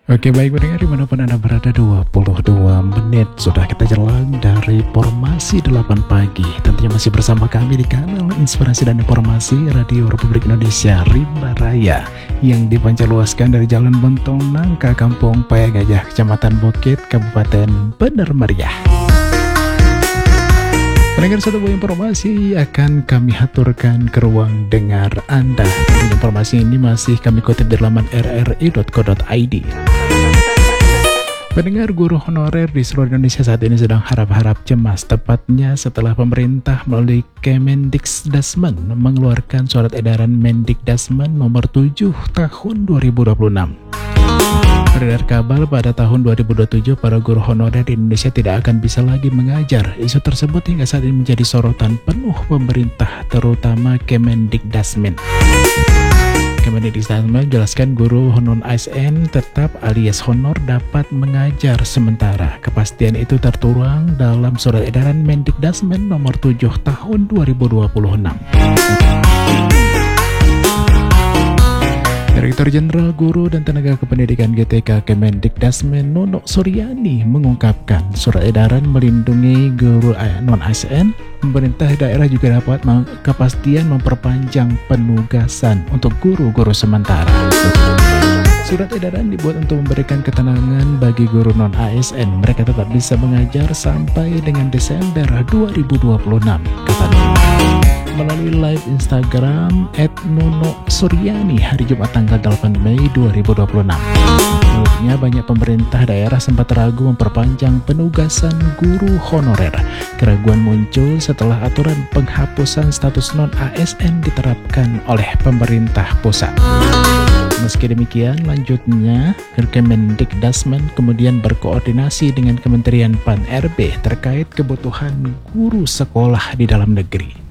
Oke, baik pendengar dimanapun Anda berada, 22 menit sudah kita jalan dari formasi 8 pagi. Tentunya masih bersama kami di kanal Inspirasi dan Informasi Radio Republik Indonesia Rimba Raya, yang dipancarluaskan dari Jalan Bontong Nangka, Kampung Paya Gajah, Kecamatan Bukit, Kabupaten Bener Meriah. Pendengar, satu buah informasi akan kami haturkan ke ruang dengar Anda. Informasi ini masih kami kutip di laman rri.co.id. Pendengar, guru honorer di seluruh Indonesia saat ini sedang harap-harap cemas, tepatnya setelah pemerintah melalui Kemendikbudrismen mengeluarkan surat edaran Mendikbudrismen nomor 7 tahun 2026. Beredar kabar pada tahun 2027 para guru honorer di Indonesia tidak akan bisa lagi mengajar. Isu tersebut hingga saat ini menjadi sorotan penuh pemerintah, terutama Kemendikbudrismen. Kemendikbudrismen menjelaskan guru non ASN tetap alias honor dapat mengajar sementara. Kepastian itu tertuang dalam surat edaran Mendikbudrismen nomor 7 tahun 2026. Direktur Jenderal Guru dan Tenaga Kependidikan GTK Kemendikbudrismen Nono Suryani mengungkapkan surat edaran melindungi guru non-ASN. Pemerintah daerah juga dapat kepastian memperpanjang penugasan untuk guru-guru sementara. Surat edaran dibuat untuk memberikan ketenangan bagi guru non-ASN. Mereka tetap bisa mengajar sampai dengan Desember 2026, katanya. Melalui live Instagram @nonosuryani hari Jumat tanggal 8 Mei 2026. Menurutnya banyak pemerintah daerah sempat ragu memperpanjang penugasan guru honorer. Keraguan muncul setelah aturan penghapusan status non-ASN diterapkan oleh pemerintah pusat. Meski demikian, lanjutnya Kemendikbudrismen kemudian berkoordinasi dengan Kementerian PAN RB terkait kebutuhan guru sekolah di dalam negeri.